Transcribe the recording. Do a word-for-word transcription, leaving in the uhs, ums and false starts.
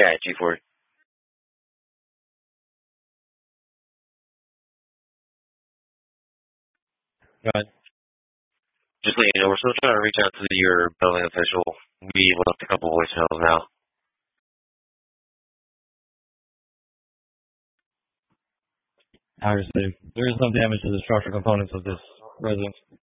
Yeah, G four. Go ahead. Just letting you know, we're still trying to reach out to your building official. We left a couple voicemails now. Obviously, there is some damage to the structural components of this residence.